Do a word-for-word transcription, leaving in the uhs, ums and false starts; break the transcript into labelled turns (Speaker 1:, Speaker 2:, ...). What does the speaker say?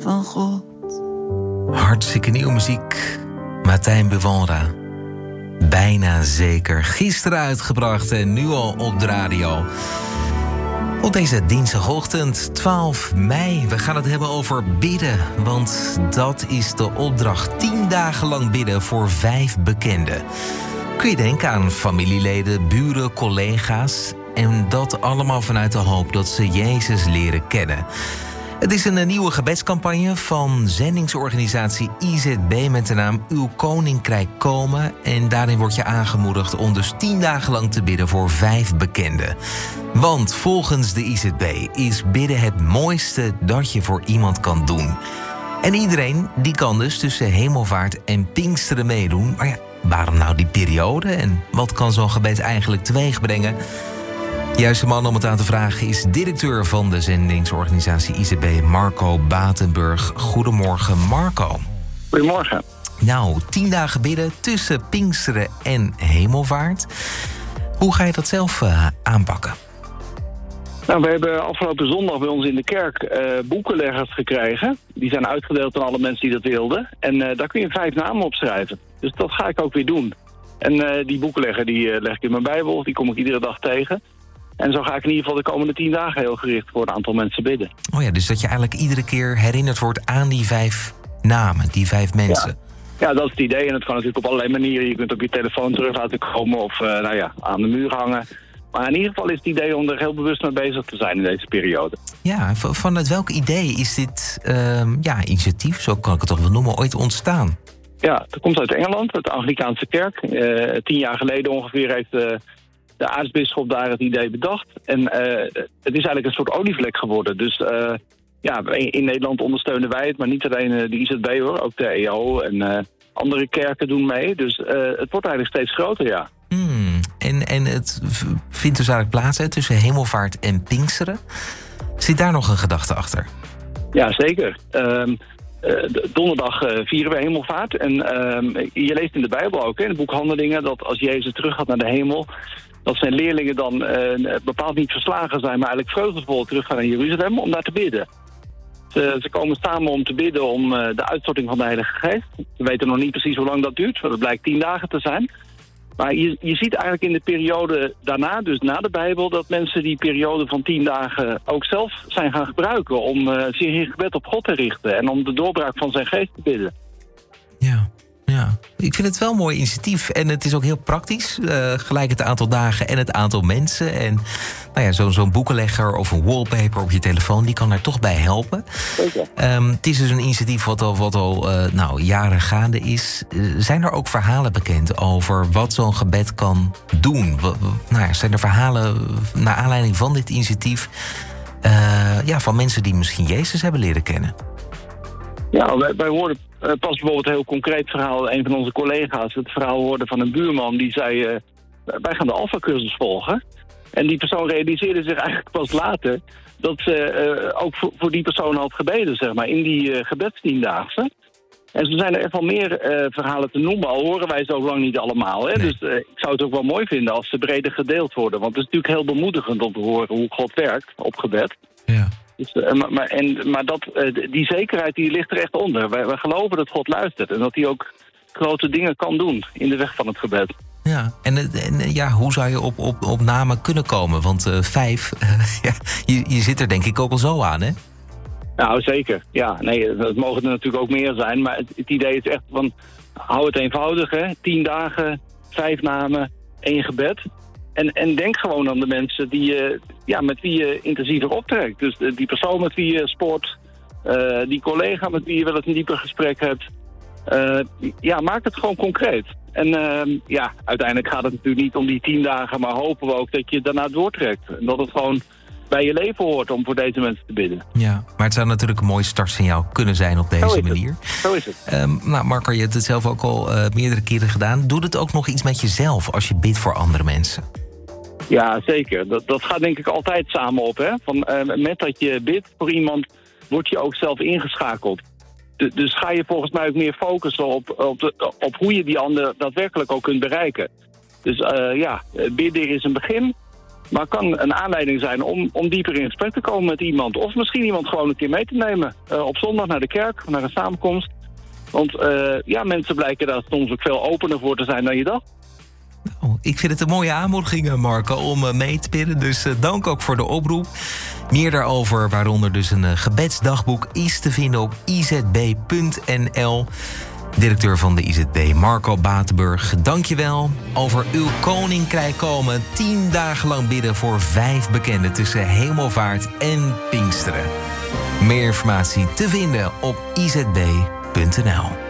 Speaker 1: van God.
Speaker 2: Hartstikke nieuwe muziek. Martijn Buwanra. Bijna zeker. Gisteren uitgebracht en nu al op de radio. Op deze dinsdagochtend, twaalf mei. We gaan het hebben over bidden. Want dat is de opdracht. Tien dagen lang bidden voor vijf bekenden. Kun je denken aan familieleden, buren, collega's. En dat allemaal vanuit de hoop dat ze Jezus leren kennen. Het is een nieuwe gebedscampagne van zendingsorganisatie I Z B met de naam Uw Koninkrijk Komen. En daarin wordt je aangemoedigd om dus tien dagen lang te bidden voor vijf bekenden. Want volgens de I Z B is bidden het mooiste dat je voor iemand kan doen. En iedereen die kan dus tussen Hemelvaart en Pinksteren meedoen. Maar ja, waarom nou die periode en wat kan zo'n gebed eigenlijk teweeg brengen? De juiste man om het aan te vragen is directeur van de zendingsorganisatie I Z B, Marco Batenburg. Goedemorgen, Marco.
Speaker 3: Goedemorgen.
Speaker 2: Nou, tien dagen bidden tussen Pinksteren en Hemelvaart. Hoe ga je dat zelf uh, aanpakken?
Speaker 3: Nou, we hebben afgelopen zondag bij ons in de kerk uh, boekenleggers gekregen. Die zijn uitgedeeld aan alle mensen die dat wilden. En uh, daar kun je vijf namen op schrijven. Dus dat ga ik ook weer doen. En uh, die boekenlegger die uh, leg ik in mijn Bijbel. Die kom ik iedere dag tegen. En zo ga ik in ieder geval de komende tien dagen heel gericht voor een aantal mensen bidden.
Speaker 2: Oh ja, dus dat je eigenlijk iedere keer herinnerd wordt aan die vijf namen, die vijf mensen.
Speaker 3: Ja, ja, dat is het idee. En dat kan natuurlijk op allerlei manieren. Je kunt op je telefoon terug laten komen of uh, nou ja, aan de muur hangen. Maar in ieder geval is het idee om er heel bewust mee bezig te zijn in deze periode.
Speaker 2: Ja, vanuit welk idee is dit uh, ja, initiatief, zo kan ik het toch wel noemen, ooit ontstaan?
Speaker 3: Ja, het komt uit Engeland, uit de Anglicaanse kerk. Uh, tien jaar geleden ongeveer heeft uh, de aartsbisschop daar het idee bedacht. En uh, het is eigenlijk een soort olievlek geworden. Dus uh, ja, in Nederland ondersteunen wij het, maar niet alleen de I Z B hoor. Ook de E O en uh, andere kerken doen mee. Dus uh, het wordt eigenlijk steeds groter, ja.
Speaker 2: Hmm, en, en het vindt dus eigenlijk plaats hè, tussen Hemelvaart en Pinksteren. Zit daar nog een gedachte achter?
Speaker 3: Ja, zeker. Um, uh, donderdag uh, vieren we Hemelvaart. En um, je leest in de Bijbel ook, hè, in het boek Handelingen, dat als Jezus terug gaat naar de hemel, dat zijn leerlingen dan uh, bepaald niet verslagen zijn, maar eigenlijk vreugdevol teruggaan naar Jeruzalem om daar te bidden. Ze, ze komen samen om te bidden om uh, de uitstorting van de Heilige Geest. We weten nog niet precies hoe lang dat duurt, want het blijkt tien dagen te zijn. Maar je, je ziet eigenlijk in de periode daarna, dus na de Bijbel, dat mensen die periode van tien dagen ook zelf zijn gaan gebruiken om uh, zich in gebed op God te richten en om de doorbraak van zijn geest te bidden.
Speaker 2: Ja, ja. Ik vind het wel een mooi initiatief en het is ook heel praktisch. Uh, gelijk het aantal dagen en het aantal mensen. En nou ja, zo, zo'n boekenlegger of een wallpaper op je telefoon, die kan daar toch bij helpen. Um, het is dus een initiatief wat al, wat al uh, nou, jaren gaande is. Uh, zijn er ook verhalen bekend over wat zo'n gebed kan doen? W- w- nou ja, zijn er verhalen naar aanleiding van dit initiatief uh, ja, van mensen die misschien Jezus hebben leren kennen?
Speaker 3: Ja, wij, wij hoorden uh, pas bijvoorbeeld een heel concreet verhaal. Een van onze collega's het verhaal hoorde van een buurman die zei, uh, wij gaan de Alpha-cursus volgen. En die persoon realiseerde zich eigenlijk pas later dat ze uh, ook voor, voor die persoon had gebeden, zeg maar, in die uh, gebedstiendaagse. En zo zijn er echt wel meer uh, verhalen te noemen, al horen wij ze ook lang niet allemaal. Hè? Nee. Dus uh, ik zou het ook wel mooi vinden als ze breder gedeeld worden. Want het is natuurlijk heel bemoedigend om te horen hoe God werkt op gebed.
Speaker 2: Ja.
Speaker 3: Dus, uh, maar maar, en, maar dat, uh, die zekerheid die ligt er echt onder. Wij, wij geloven dat God luistert en dat hij ook grote dingen kan doen in de weg van het gebed.
Speaker 2: Ja, en, en ja, hoe zou je op, op, op namen kunnen komen? Want uh, vijf, uh, ja, je, je zit er denk ik ook al zo aan, hè?
Speaker 3: Nou, zeker. Ja, nee, het mogen er natuurlijk ook meer zijn. Maar het, het idee is echt van, hou het eenvoudig, hè. Tien dagen, vijf namen, één gebed. En, en denk gewoon aan de mensen die je, ja, met wie je intensiever optrekt. Dus de, die persoon met wie je sport, uh, die collega met wie je wel eens een dieper gesprek hebt. Uh, ja, maak het gewoon concreet. En uh, ja, uiteindelijk gaat het natuurlijk niet om die tien dagen, maar hopen we ook dat je daarna doortrekt. En dat het gewoon bij je leven hoort om voor deze mensen te bidden.
Speaker 2: Ja, maar het zou natuurlijk een mooi startsignaal kunnen zijn op deze
Speaker 3: Zo
Speaker 2: manier.
Speaker 3: Het. Zo is het.
Speaker 2: Um, nou, Marco, je hebt het zelf ook al uh, meerdere keren gedaan. Doe het ook nog iets met jezelf als je bidt voor andere mensen?
Speaker 3: Ja, zeker. Dat, dat gaat denk ik altijd samen op. Hè? Van, uh, met dat je bidt voor iemand, word je ook zelf ingeschakeld. De, dus ga je volgens mij ook meer focussen op, op, de, op hoe je die ander daadwerkelijk ook kunt bereiken. Dus uh, ja, bidden is een begin. Maar kan een aanleiding zijn om, om dieper in gesprek te komen met iemand. Of misschien iemand gewoon een keer mee te nemen. Uh, op zondag naar de kerk, naar een samenkomst. Want uh, ja, mensen blijken daar soms ook veel opener voor te zijn dan je dacht.
Speaker 2: Nou, ik vind het een mooie aanmoediging, Marco, om uh, mee te bidden. Dus uh, dank ook voor de oproep. Meer daarover, waaronder dus een uh, gebedsdagboek, is te vinden op i z b punt n l. Directeur van de I Z B, Marco Batenburg, dankjewel. Over uw koninkrijk komen, tien dagen lang bidden voor vijf bekenden tussen Hemelvaart en Pinksteren. Meer informatie te vinden op i z b punt n l.